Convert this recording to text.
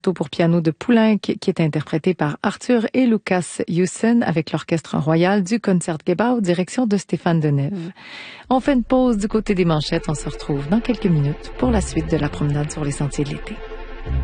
pour piano de Poulenc qui est interprété par Arthur et Lucas Hewson avec l'Orchestre Royal du Concertgebouw, direction de Stéphane Denève. On fait une pause du côté des manchettes, on se retrouve dans quelques minutes pour la suite de la promenade sur les sentiers de l'été.